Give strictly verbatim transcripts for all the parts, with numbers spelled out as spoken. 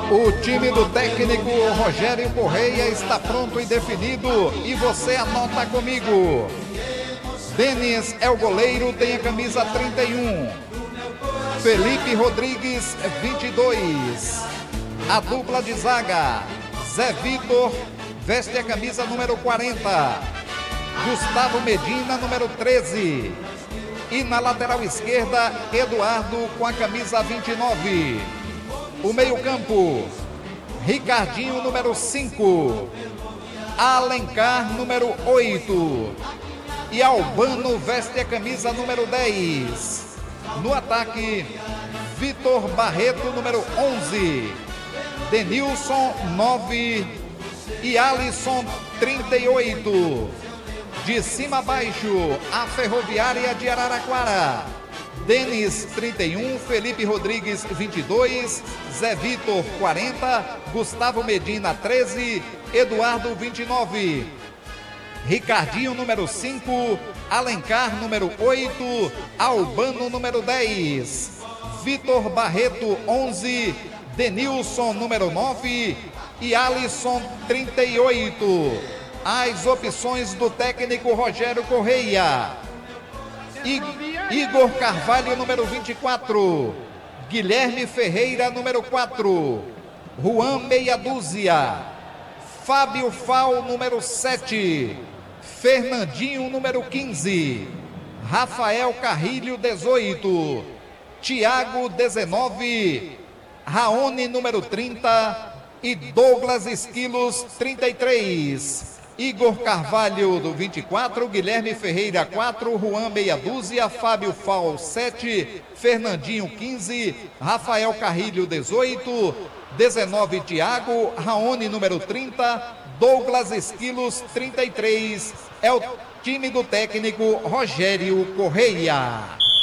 O time do técnico Rogério Correia está pronto e definido e você anota comigo. Denis é o goleiro, tem a camisa trinta e um. Felipe Rodrigues, vinte e dois. A dupla de zaga, Zé Vitor, veste a camisa número quarenta. Gustavo Medina, número treze. E na lateral esquerda, Eduardo com a camisa vinte e nove. O meio-campo, Ricardinho, número cinco. Alencar, número oito. E Albano veste a camisa número dez. No ataque, Vitor Barreto, número onze. Denilson, nove. E Alisson, trinta e oito. De cima a baixo, a Ferroviária de Araraquara. Denis, trinta e um, Felipe Rodrigues, vinte e dois, Zé Vitor, quarenta, Gustavo Medina, treze, Eduardo, vinte e nove. Ricardinho, número cinco, Alencar, número oito, Albano, número dez, Vitor Barreto, onze, Denilson, número nove e Alisson, trinta e oito. As opções do técnico Rogério Correia: I- Igor Carvalho, número vinte e quatro, Guilherme Ferreira, número quatro, Juan Meia Dúzia, Fábio Fal, número sete, Fernandinho, número quinze, Rafael Carrilho, dezoito, Thiago, dezenove, Raoni, número trinta e Douglas Esquilos, trinta e três. Igor Carvalho, do vinte e quatro, Guilherme Ferreira, quatro, Juan Meia Dúzia, Fábio Fal, sete, Fernandinho, quinze, Rafael Carrilho, dezoito, dezenove, Thiago, Raoni, número trinta, Douglas Esquilos, trinta e três. É o time do técnico Rogério Correia.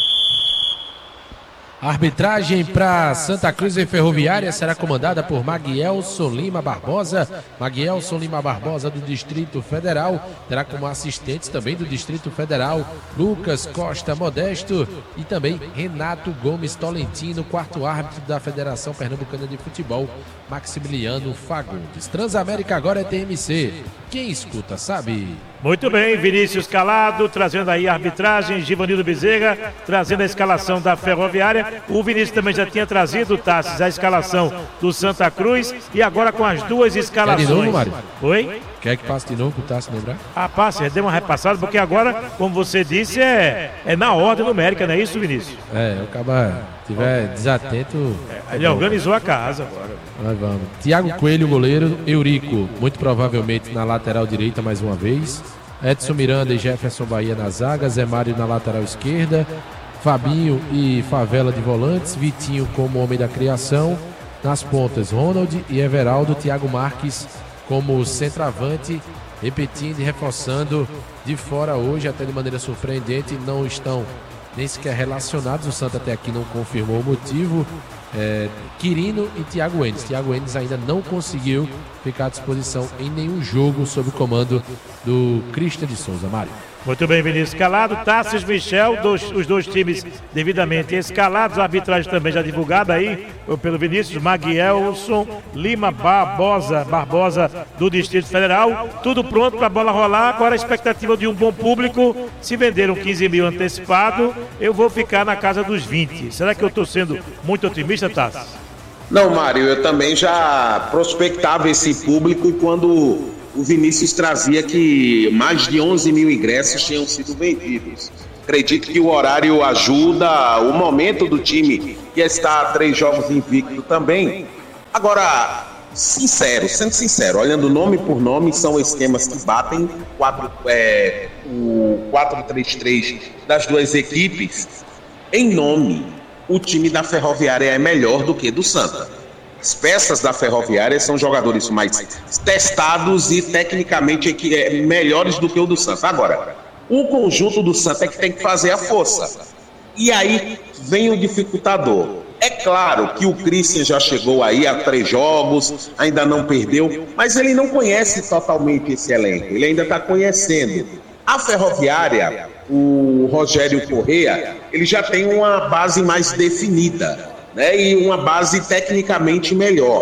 A arbitragem para Santa Cruz e Ferroviária será comandada por Maguielson Lima Barbosa. Maguielson Lima Barbosa, do Distrito Federal, terá como assistentes também do Distrito Federal Lucas Costa Modesto e também Renato Gomes Tolentino, quarto árbitro da Federação Pernambucana de Futebol, Maximiliano Fagundes. Transamérica agora é T M C. Quem escuta sabe. Muito bem, Vinícius Calado trazendo aí a arbitragem, Givanildo Bezerra trazendo a escalação da Ferroviária. O Vinícius também já tinha trazido, Tassis, a escalação do Santa Cruz e agora com as duas escalações. Quer de novo, Mário? Oi? Quer que passe de novo para o Tassis lembrar? Ah, passe, deu uma repassada, porque agora, como você disse, é, é na ordem numérica, não é isso, Vinícius? É, o cara estiver desatento... É, ele organizou a casa agora. Nós vamos. Thiago Coelho, goleiro. Eurico, muito provavelmente na lateral direita mais uma vez. Edson Miranda e Jefferson Bahia na zaga. Zé Mário na lateral esquerda. Fabinho e Favela de volantes. Vitinho como homem da criação. Nas pontas, Ronald e Everaldo. Thiago Marques como centroavante. Repetindo e reforçando de fora hoje, até de maneira surpreendente, não estão nem sequer relacionados. O Santa até aqui não confirmou o motivo. É, Quirino e Thiago Enes. Thiago Enes ainda não conseguiu ficar à disposição em nenhum jogo sob o comando do Christian de Souza. Mário. Muito bem, Vinícius Calado, Tassis Michel, dois, os dois times devidamente escalados, a arbitragem também já divulgada aí pelo Vinícius, Maguielson Lima Barbosa, Barbosa do Distrito Federal, tudo pronto para a bola rolar, agora a expectativa de um bom público. Se venderam quinze mil antecipado, eu vou ficar na casa dos vinte. Será que eu estou sendo muito otimista, Tassis? Não, Mário, eu também já prospectava esse público e quando o Vinícius trazia que mais de onze mil ingressos tinham sido vendidos. Acredito que o horário ajuda, o momento do time que está a três jogos invicto também. Agora, sincero, sendo sincero, olhando nome por nome, são esquemas que batem quatro, é, o quatro três três das duas equipes. Em nome, o time da Ferroviária é melhor do que do Santa. As peças da Ferroviária são jogadores mais testados e tecnicamente melhores do que o do Santa. Agora, o conjunto do Santa é que tem que fazer a força. E aí vem o dificultador. É claro que o Christian já chegou aí a três jogos, ainda não perdeu, mas ele não conhece totalmente esse elenco, ele ainda está conhecendo. A Ferroviária, o Rogério Correia, ele já tem uma base mais definida, né, e uma base tecnicamente melhor.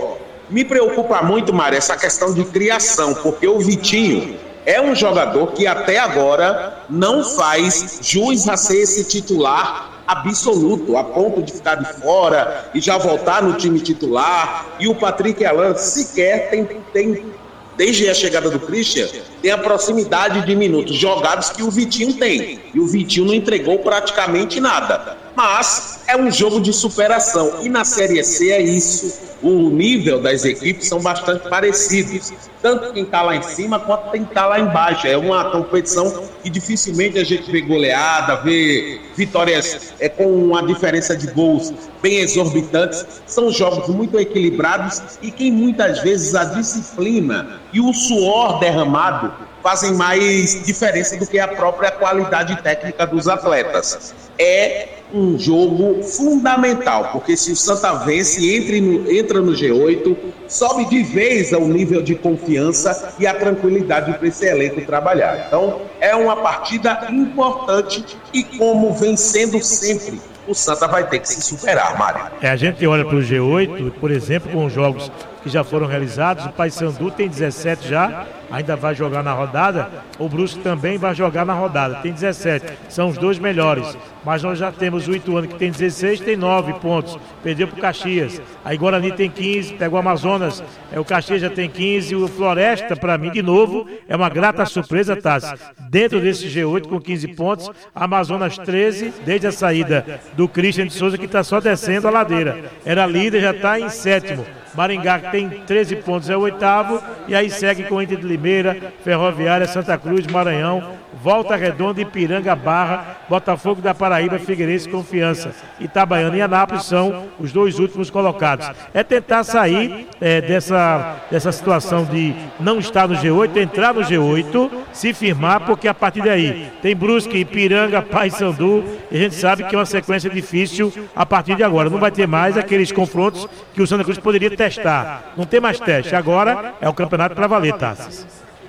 Me preocupa muito, Mário, essa questão de criação, porque o Vitinho é um jogador que até agora não faz jus a ser esse titular absoluto, a ponto de ficar de fora e já voltar no time titular. E o Patrick Alan sequer tem, tem desde a chegada do Christian, tem a proximidade de minutos jogados que o Vitinho tem. E o Vitinho não entregou praticamente nada. Mas é um jogo de superação. E na Série C é isso. O nível das equipes são bastante parecidos. Tanto quem está lá em cima quanto quem está lá embaixo. É uma competição que dificilmente a gente vê goleada, vê vitórias é, com uma diferença de gols bem exorbitantes. São jogos muito equilibrados e que muitas vezes a disciplina e o suor derramado fazem mais diferença do que a própria qualidade técnica dos atletas. É um jogo fundamental, porque se o Santa vence, entre no, entra no G oito, sobe de vez ao nível de confiança e a tranquilidade para esse elenco trabalhar. Então, é uma partida importante e, como vem sendo sempre, o Santa vai ter que se superar, Mário. É, a gente olha para o G oito, por exemplo, com os jogos que já foram realizados, o Paysandu tem dezessete já, ainda vai jogar na rodada, o Brusque também vai jogar na rodada, tem dezessete, são os dois melhores, mas nós já temos o Ituano que tem dezesseis, tem nove pontos, perdeu para o Caxias, aí Guarani tem quinze, pega o Amazonas, é, o Caxias já tem quinze, o Floresta, para mim, de novo, é uma grata surpresa, Tassi, dentro desse G oito com quinze pontos, Amazonas treze, desde a saída do Christian de Souza, que está só descendo a ladeira, era líder, já está em sétimo. Maringá tem treze pontos, é o oitavo, e aí segue com Inter de Limeira, Ferroviária, Santa Cruz, Maranhão, Volta Redonda, Ipiranga, Barra, Botafogo da Paraíba, Figueirense, Confiança, Itabaiana e Anápolis são os dois últimos colocados. É tentar sair é, dessa, dessa situação de não estar no G oito, entrar no G oito, se firmar, porque a partir daí tem Brusque, Ipiranga, Paysandu, e a gente sabe que é uma sequência difícil a partir de agora. Não vai ter mais aqueles confrontos que o Santa Cruz poderia ter testar. Não tem mais teste. Agora é o campeonato para valer, Tassis.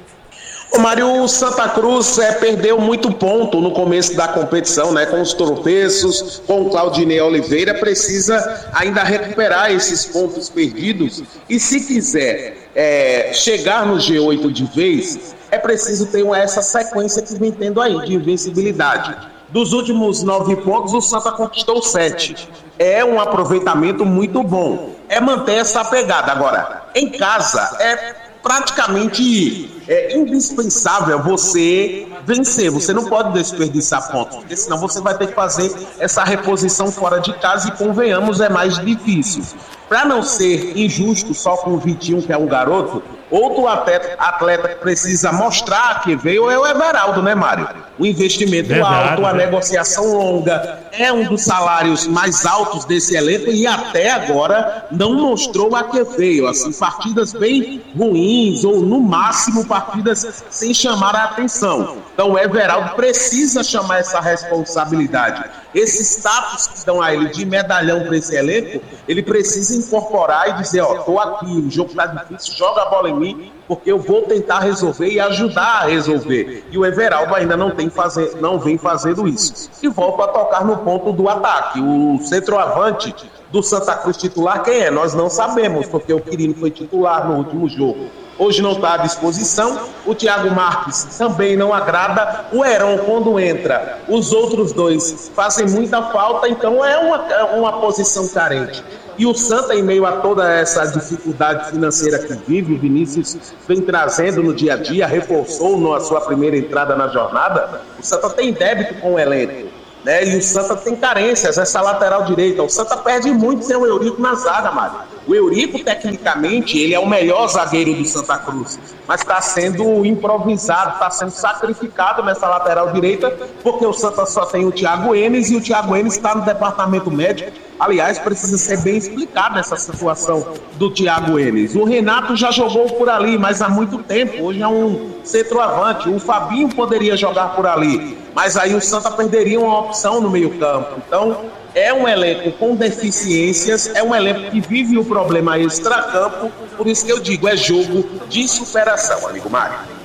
O Mário, o Santa Cruz é, perdeu muito ponto no começo da competição, né? Com os tropeços, com o Claudinei Oliveira, precisa ainda recuperar esses pontos perdidos. E se quiser é, chegar no G oito de vez, é preciso ter uma, essa sequência que vem tendo aí, de invencibilidade. Dos últimos nove pontos, o Santa conquistou sete. É um aproveitamento muito bom. É manter essa pegada. Agora, em casa, é praticamente é, indispensável você vencer. Você não pode desperdiçar pontos, porque senão você vai ter que fazer essa reposição fora de casa e, convenhamos, é mais difícil. Para não ser injusto só com o Vitinho, que é um garoto, outro atleta, atleta que precisa mostrar que veio é o Everaldo, né, Mário? O investimento Verdade, alto, a né? negociação longa, é um dos salários mais altos desse elenco e até agora não mostrou a que veio. Assim, partidas bem ruins ou, no máximo, partidas sem chamar a atenção. Então o Everaldo precisa chamar essa responsabilidade. Esse status que dão a ele de medalhão para esse elenco, ele precisa incorporar e dizer, ó, tô aqui, o jogo tá difícil, joga a bola em mim, porque eu vou tentar resolver e ajudar a resolver. E o Everaldo ainda não, tem fazer, não vem fazendo isso. E volta a tocar no ponto do ataque. O centroavante do Santa Cruz titular, quem é? Nós não sabemos, porque o Quirino foi titular no último jogo. Hoje não está à disposição. O Thiago Marques também não agrada. O Heron, quando entra, os outros dois fazem muita falta. Então é uma, é uma posição carente. E o Santa, em meio a toda essa dificuldade financeira que vive, o Vinícius vem trazendo no dia a dia, reforçou na sua primeira entrada na jornada, o Santa tem débito com o elenco, né? E o Santa tem carências, essa lateral direita. O Santa perde muito sem o Eurico na zaga, Mário. O Eurico, tecnicamente, ele é o melhor zagueiro do Santa Cruz, mas está sendo improvisado, está sendo sacrificado nessa lateral direita, porque o Santa só tem o Thiago Enes e o Thiago Enes está no departamento médico. Aliás, precisa ser bem explicada essa situação do Thiago Enes. O Renato já jogou por ali, mas há muito tempo. Hoje é um centroavante. O Fabinho poderia jogar por ali, mas aí o Santa perderia uma opção no meio-campo. Então, é um elenco com deficiências, é um elenco que vive o problema extracampo, por isso que eu digo, é jogo de superação, amigo Mário.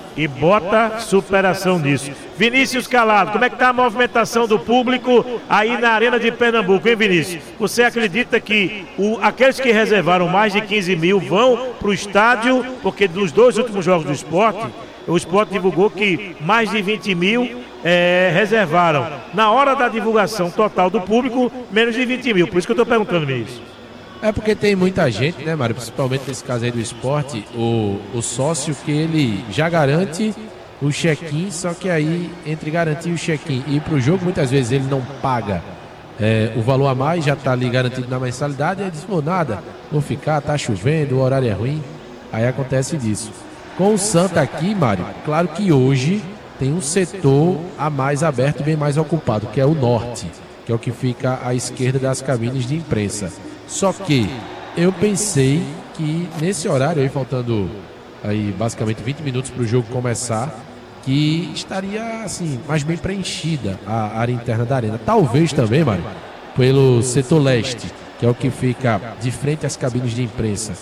e bota superação nisso. Vinícius Calado, como é que está a movimentação do público aí na Arena de Pernambuco, hein, Vinícius? Você acredita que o, aqueles que reservaram mais de quinze mil vão para o estádio? Porque nos dois últimos jogos do Sport, o Sport divulgou que mais de vinte mil é, reservaram. Na hora da divulgação total do público, menos de vinte mil. Por isso que eu estou perguntando, Vinícius. É porque tem muita gente, né, Mário? Principalmente nesse caso aí do Sport, o, o sócio que ele já garante o check-in, só que aí, entre garantir o check-in e ir para o jogo, muitas vezes ele não paga é, o valor a mais, já está ali garantido na mensalidade, e ele diz, pô, nada, vou ficar, tá chovendo, o horário é ruim, aí acontece disso. Com o Santa aqui, Mário, claro que hoje tem um setor a mais aberto e bem mais ocupado, que é o norte, que é o que fica à esquerda das cabines de imprensa. Só que eu pensei que nesse horário aí, faltando aí basicamente vinte minutos para o jogo começar, que estaria assim, mais bem preenchida a área interna da arena. Talvez também, Mário, pelo setor leste, que é o que fica de frente às cabines de imprensa,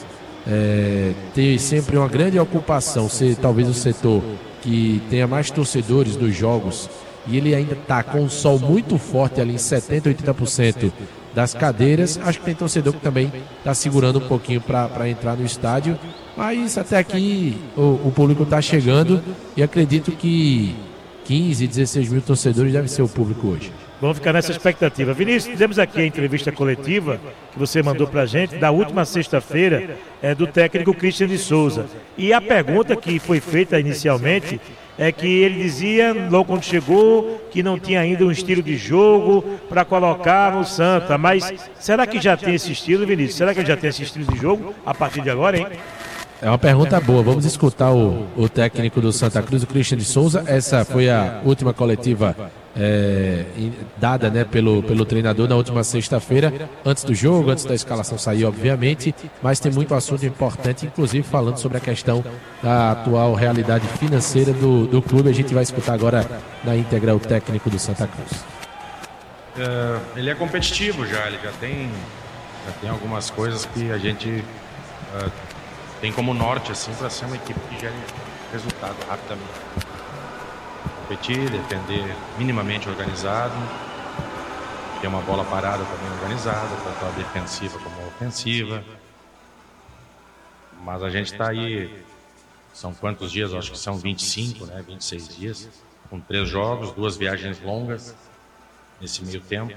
é, ter sempre uma grande ocupação, ser talvez o setor que tenha mais torcedores dos jogos, e ele ainda está com o sol muito forte ali em setenta, oitenta por cento das cadeiras. Acho que tem torcedor que também está segurando um pouquinho para entrar no estádio, mas até aqui o, o público está chegando e acredito que quinze, dezesseis mil torcedores deve ser o público hoje. Vamos ficar nessa expectativa. Vinícius, fizemos aqui a entrevista coletiva que você mandou para a gente da última sexta-feira é, do técnico Christian de Souza. E a pergunta que foi feita inicialmente é que ele dizia, logo quando chegou, que não tinha ainda um estilo de jogo para colocar no Santa. Mas será que já tem esse estilo, Vinícius? Será que ele já tem esse estilo de jogo a partir de agora, hein? É uma pergunta boa. Vamos escutar o, o técnico do Santa Cruz, o Christian de Souza. Essa foi a última coletiva é, dada, né, pelo, pelo treinador na última sexta-feira, antes do jogo, antes da escalação sair, obviamente, mas tem muito assunto importante, inclusive falando sobre a questão da atual realidade financeira do, do clube. A gente vai escutar agora na íntegra o técnico do Santa Cruz. Uh, ele é competitivo já, ele já tem, já tem algumas coisas que a gente uh, tem como norte assim, para ser uma equipe que gere resultado rapidamente. Competir, defender minimamente organizado, ter uma bola parada também organizada, tanto a defensiva como a ofensiva. Mas a gente está aí, são quantos dias? Eu acho que são vinte e cinco, né? vinte e seis dias, com três jogos, duas viagens longas nesse meio tempo.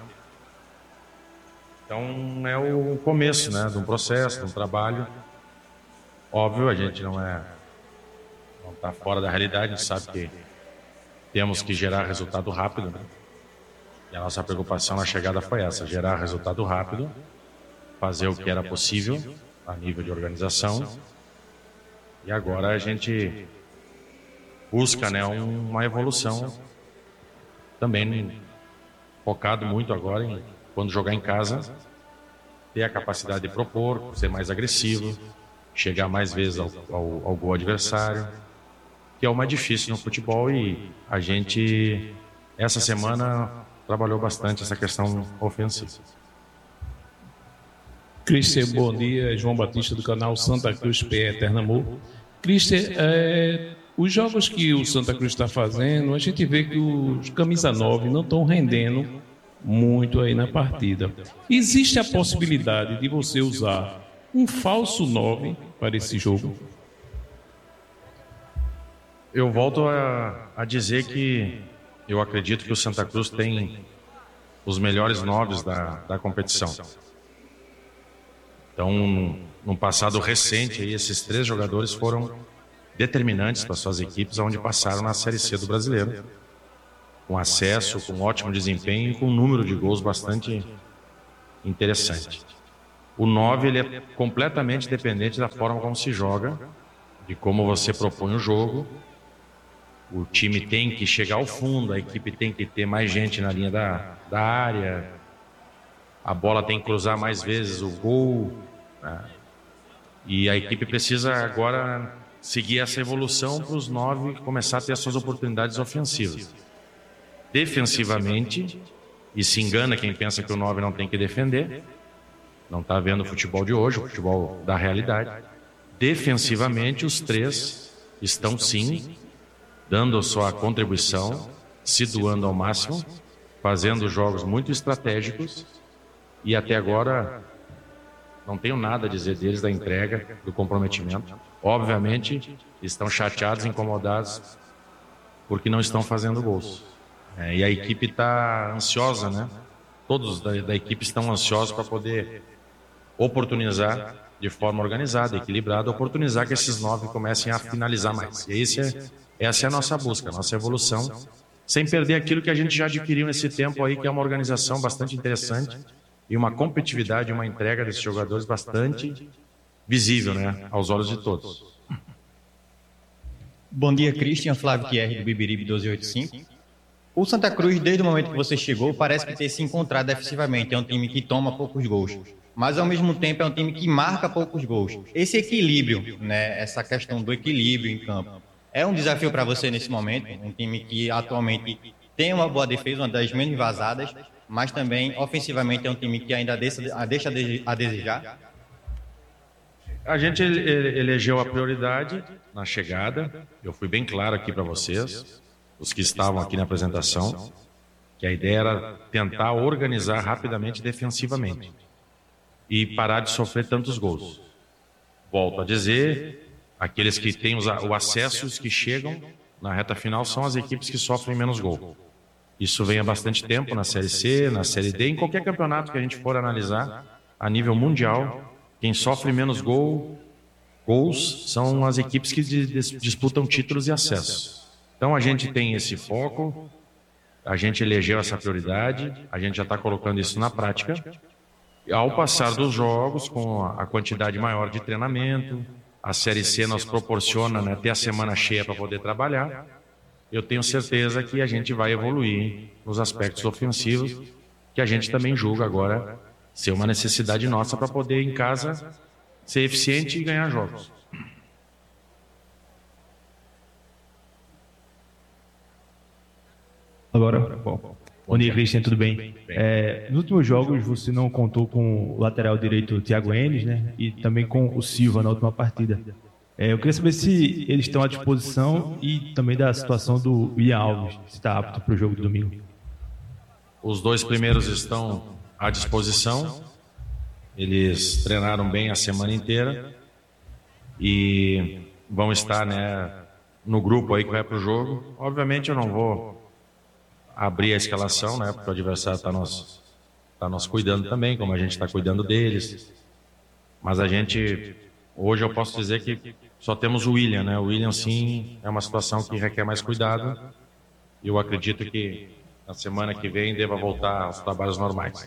Então é o começo, né, de um processo, de um trabalho. Óbvio, a gente não é, não está fora da realidade, a gente sabe que temos que gerar resultado rápido, né? E a nossa preocupação na chegada foi essa, gerar resultado rápido, fazer o que era possível a nível de organização. E agora a gente busca, né, uma evolução também focado muito agora em, quando jogar em casa, ter a capacidade de propor, ser mais agressivo, chegar mais vezes ao, ao, ao gol adversário, que é o mais difícil no futebol, e a gente, essa semana, trabalhou bastante essa questão ofensiva. Christian, bom dia. João Batista, do canal Santa Cruz P E Pernambuco. Christian, é, os jogos que o Santa Cruz está fazendo, a gente vê que os camisa nove não estão rendendo muito aí na partida. Existe a possibilidade de você usar um falso nove para esse jogo? Eu volto a, a dizer que eu acredito que o Santa Cruz tem os melhores noves da, da competição. Então, no passado recente, aí, esses três jogadores foram determinantes para suas equipes, onde passaram na Série C do Brasileiro, com acesso, com ótimo desempenho e com um número de gols bastante interessante. O nove, ele é completamente dependente da forma como se joga, de como você propõe o jogo. O time tem que chegar ao fundo, a equipe tem que ter mais gente na linha da, da área, a bola tem que cruzar mais vezes o gol, né? E a equipe precisa agora seguir essa evolução para os nove começar a ter as suas oportunidades ofensivas. Defensivamente, e se engana quem pensa que o nove não tem que defender, não está vendo o futebol de hoje, o futebol da realidade. Defensivamente, os três estão sim dando a sua contribuição, se doando ao máximo, fazendo jogos muito estratégicos, e até agora não tenho nada a dizer deles, da entrega, do comprometimento. Obviamente estão chateados, incomodados, porque não estão fazendo gols. É, e a equipe está ansiosa, né? Todos da, da equipe estão ansiosos para poder oportunizar de forma organizada, equilibrada, oportunizar que esses nove comecem a finalizar mais. E esse é, essa é a nossa busca, a nossa evolução, sem perder aquilo que a gente já adquiriu nesse tempo aí, que é uma organização bastante interessante e uma competitividade, uma entrega desses jogadores bastante visível, né, aos olhos de todos. Bom dia, Christian. Flávio Thierry, do Bibiribe doze oitenta e cinco. O Santa Cruz, desde o momento que você chegou, parece que ter se encontrado defensivamente. É um time que toma poucos gols, mas ao mesmo tempo é um time que marca poucos gols. Esse equilíbrio, né, essa questão do equilíbrio em campo, é um desafio para você nesse momento. Um time que atualmente tem uma boa defesa, uma das menos vazadas, mas também ofensivamente é um time que ainda deixa, deixa a desejar. A gente elegeu a prioridade na chegada. Eu fui bem claro aqui para vocês, os que estavam aqui na apresentação, que a ideia era tentar organizar rapidamente defensivamente e parar de sofrer tantos gols. Volto a dizer, aqueles que têm os, o acesso, os que chegam na reta final, são as equipes que sofrem menos gol. Isso vem há bastante tempo na Série C, na Série D, em qualquer campeonato que a gente for analisar, a nível mundial, quem sofre menos gol, gols são as equipes que disputam títulos e acesso. Então a gente tem esse foco, a gente elegeu essa prioridade, a gente já está colocando isso na prática. E ao passar dos jogos, com a quantidade maior de treinamento, a Série C nos proporciona, né, ter a semana cheia para poder trabalhar, eu tenho certeza que a gente vai evoluir nos aspectos ofensivos, que a gente também julga agora ser uma necessidade nossa para poder, em casa, ser eficiente e ganhar jogos. Agora, bom, bom dia, Christian, tudo bem? É, nos últimos jogos você não contou com o lateral direito Thiago Enes, né? E também com o Silva na última partida. É, eu queria saber se eles estão à disposição e também da situação do Ian Alves, se está apto para o jogo de domingo. Os dois primeiros estão à disposição, eles treinaram bem a semana inteira e vão estar, né, no grupo aí que vai para o jogo. Obviamente eu não vou abrir a escalação, né, porque o adversário está nos, tá nos cuidando também, como a gente está cuidando deles. Mas a gente, hoje eu posso dizer que só temos o William, né? O William, sim, é uma situação que requer mais cuidado. E eu acredito que na semana que vem deva voltar aos trabalhos normais.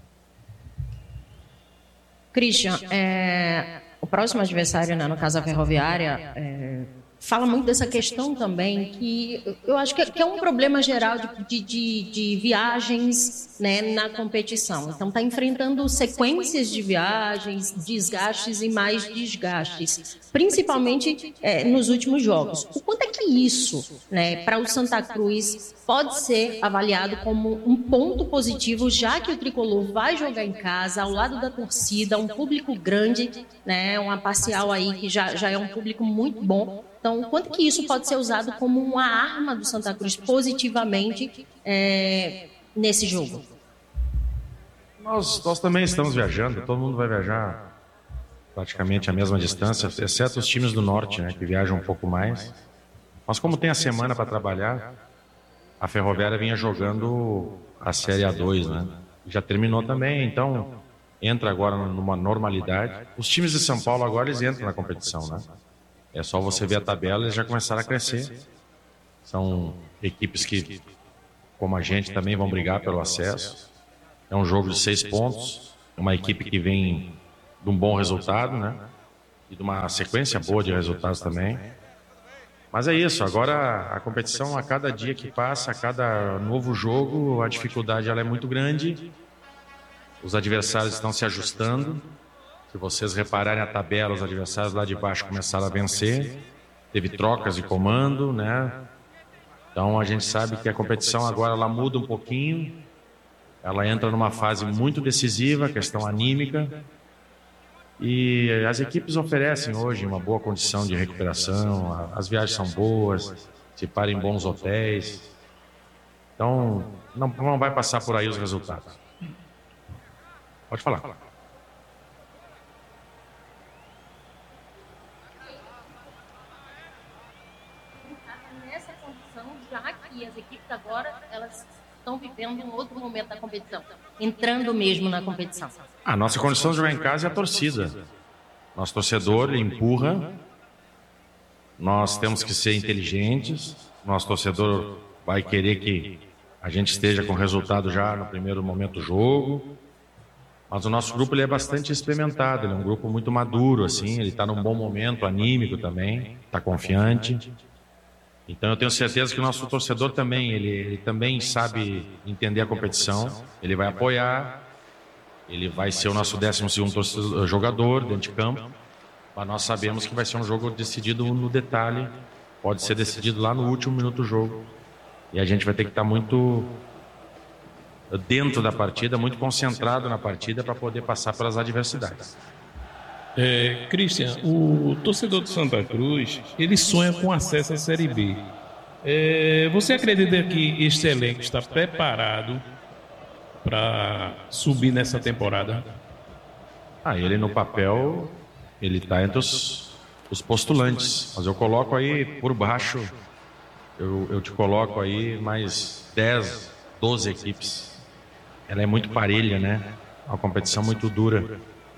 Christian, é, o próximo adversário, né, no caso a Ferroviária, é, fala muito dessa questão também, que eu acho que é, que é um problema geral de, de, de viagens, né, na competição. Então, está enfrentando sequências de viagens, desgastes e mais desgastes, principalmente é, nos últimos jogos. O quanto é que isso, né, para o Santa Cruz, pode ser avaliado como um ponto positivo, já que o Tricolor vai jogar em casa, ao lado da torcida, um público grande, né, uma parcial aí que já, já é um público muito bom. Então, quanto que isso pode ser usado como uma arma do Santa Cruz positivamente é, nesse jogo? Nós, nós também estamos viajando, todo mundo vai viajar praticamente a mesma distância, exceto os times do norte, né, que viajam um pouco mais. Mas como tem a semana para trabalhar, a Ferroviária vinha jogando a Série A dois, né? Já terminou também, então entra agora numa normalidade. Os times de São Paulo agora eles entram na competição, né? É só você ver a tabela, eles já começaram a crescer. São equipes que, como a gente, também vão brigar pelo acesso. É um jogo de seis pontos, uma equipe que vem de um bom resultado, né? E de uma sequência boa de resultados também. Mas é isso, agora a competição, a cada dia que passa, a cada novo jogo, a dificuldade ela é muito grande. Os adversários estão se ajustando. Se vocês repararem a tabela, os adversários lá de baixo começaram a vencer. Teve trocas de comando, né? Então a gente sabe que a competição agora ela muda um pouquinho. Ela entra numa fase muito decisiva, questão anímica. E as equipes oferecem hoje uma boa condição de recuperação. As viagens são boas. se para em bons hotéis. Então, não, não vai passar por aí os resultados. Pode falar. Nessa condição, já que as equipes agora, elas estão vivendo um outro momento da competição, entrando mesmo na competição. A nossa condição de jogar em casa é a torcida. Nosso torcedor ele empurra, nós temos que ser inteligentes, nosso torcedor vai querer que a gente esteja com resultado já no primeiro momento do jogo, mas o nosso grupo ele é bastante experimentado, ele é um grupo muito maduro, assim, ele está num bom momento, anímico também, está confiante. Então eu tenho certeza que o nosso torcedor também, ele, ele também sabe entender a competição, ele vai apoiar, ele vai ser o nosso décimo segundo jogador dentro de campo, mas nós sabemos que vai ser um jogo decidido no detalhe, pode ser decidido lá no último minuto do jogo, e a gente vai ter que estar muito dentro da partida, muito concentrado na partida para poder passar pelas adversidades. É, Christian, o torcedor do Santa Cruz, ele sonha com acesso à Série B. É, você acredita que este elenco está preparado para subir nessa temporada? Ah, ele no papel, ele está entre os, os postulantes, mas eu coloco aí por baixo, eu, eu te coloco aí mais dez, doze equipes. Ela é muito parelha, né? Uma competição muito dura.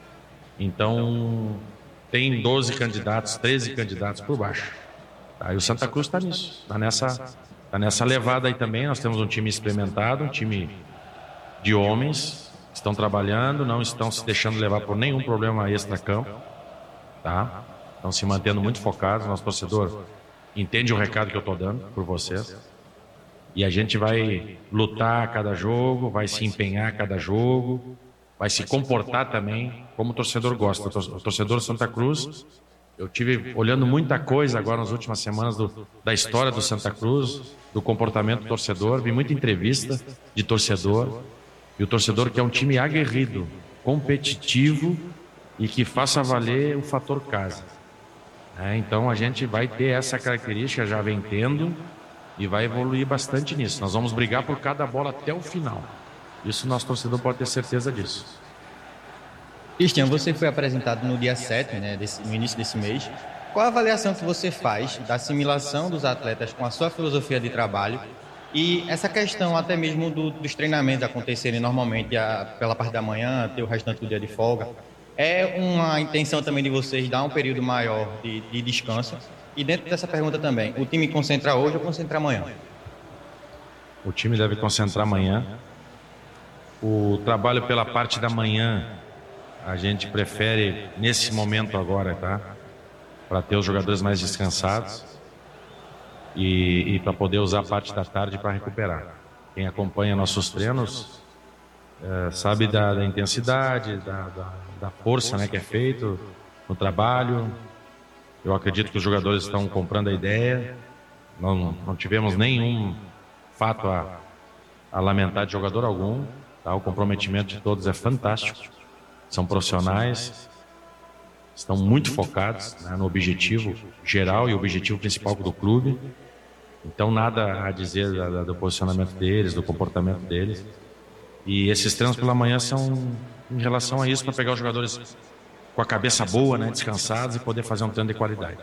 Então, tem doze candidatos, treze candidatos por baixo. Tá? E o Santa Cruz está nisso, está nessa, tá nessa levada aí também. Nós temos um time experimentado, um time de homens, estão trabalhando, não estão se deixando levar por nenhum problema extra-campo. Tá? Estão se mantendo muito focados. Nosso torcedor entende o recado que eu estou dando por vocês. E a gente vai lutar a cada jogo, vai se empenhar a cada jogo, vai se comportar também como o torcedor gosta. O torcedor Santa Cruz, eu tive olhando muita coisa agora nas últimas semanas do, da história do Santa Cruz, do comportamento do torcedor, vi muita entrevista de torcedor, e o torcedor que é um time aguerrido, competitivo e que faça valer o fator casa. É, então a gente vai ter essa característica, já vem tendo, e vai evoluir bastante nisso. Nós vamos brigar por cada bola até o final. Isso nosso torcedor pode ter certeza disso. Cristian, você foi apresentado no dia sete, né, desse, no início desse mês. Qual a avaliação que você faz da assimilação dos atletas com a sua filosofia de trabalho e essa questão até mesmo do, dos treinamentos acontecerem normalmente a, pela parte da manhã, ter o restante do dia de folga? É uma intenção também de vocês dar um período maior de, de descanso? E dentro dessa pergunta também, o time concentra hoje ou concentra amanhã? O time deve concentrar amanhã. O trabalho pela parte da manhã, a gente prefere nesse momento agora, tá? Para ter os jogadores mais descansados e, e para poder usar a parte da tarde para recuperar. Quem acompanha nossos treinos é, sabe da, da intensidade, da, da, da força, né, que é feito no trabalho. Eu acredito que os jogadores estão comprando a ideia. Não, não tivemos nenhum fato a, a lamentar de jogador algum. Tá? O comprometimento de todos é fantástico. São profissionais, estão muito focados, né, no objetivo geral e o objetivo principal do clube. Então nada a dizer da, da, do posicionamento deles, do comportamento deles. E esses treinos pela manhã são em relação a isso, para pegar os jogadores com a cabeça boa, né, descansados, e poder fazer um treino de qualidade.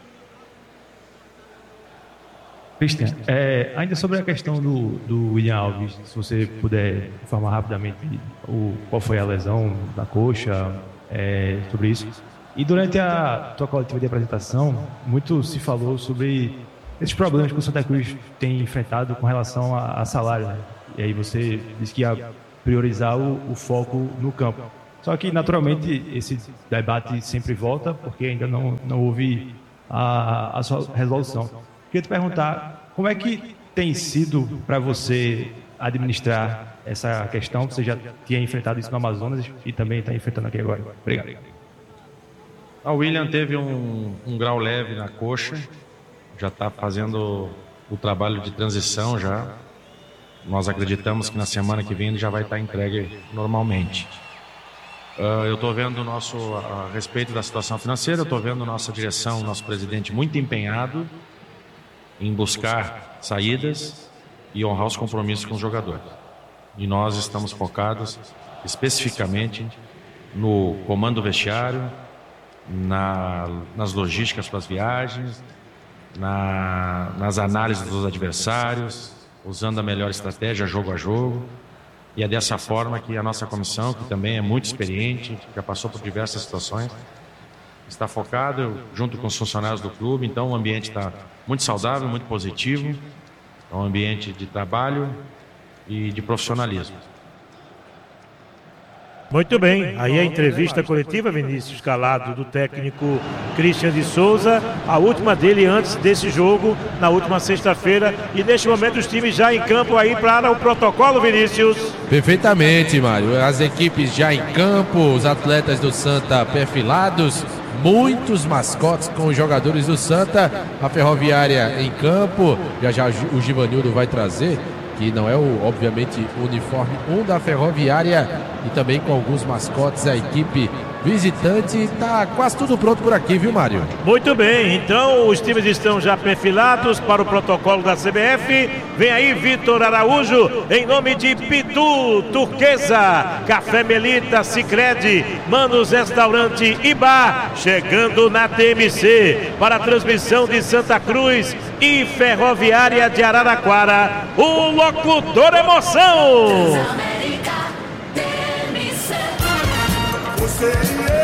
Christian, é, ainda sobre a questão do, do William Alves, se você puder informar rapidamente o, qual foi a lesão da coxa, é, sobre isso. E durante a tua coletiva de apresentação, muito se falou sobre esses problemas que o Santa Cruz tem enfrentado com relação a, a salário, né? E aí você disse que ia priorizar o, o foco no campo. Só que, naturalmente, esse debate sempre volta, porque ainda não, não houve a, a sua resolução. Queria te perguntar, como é que tem sido para você administrar essa questão? Você já tinha enfrentado isso no Amazonas e também está enfrentando aqui agora. Obrigado. A William teve um, um grau leve na coxa, já está fazendo o trabalho de transição já. Nós acreditamos que na semana que vem ele já vai estar entregue normalmente. Uh, eu estou vendo o nosso, a, a respeito da situação financeira, eu estou vendo nossa direção, nosso presidente muito empenhado em buscar saídas e honrar os compromissos com os jogadores. E nós estamos focados especificamente no comando do vestiário, na, nas logísticas para as viagens, na, nas análises dos adversários, usando a melhor estratégia jogo a jogo. E é dessa forma que a nossa comissão, que também é muito experiente, já passou por diversas situações, está focado junto com os funcionários do clube. Então o ambiente está muito saudável, muito positivo. É um ambiente de trabalho e de profissionalismo. Muito bem, aí a entrevista coletiva, Vinícius Calado, do técnico Christian de Souza, a última dele antes desse jogo, na última sexta-feira, e neste momento os times já em campo aí para o protocolo, Vinícius. Perfeitamente, Mário, as equipes já em campo, os atletas do Santa perfilados, muitos mascotes com os jogadores do Santa, a Ferroviária em campo, já já o Givanildo vai trazer, que não é, o, obviamente, o uniforme um da Ferroviária, e também com alguns mascotes, a equipe visitante. Está quase tudo pronto por aqui, viu, Mário? Muito bem, então os times estão já perfilados para o protocolo da C B F. Vem aí Vitor Araújo, em nome de Pitu, Turquesa, Café Melita, Sicredi, Manos Restaurante e Bar, chegando na T M C para a transmissão de Santa Cruz e Ferroviária de Araraquara, o locutor emoção. Você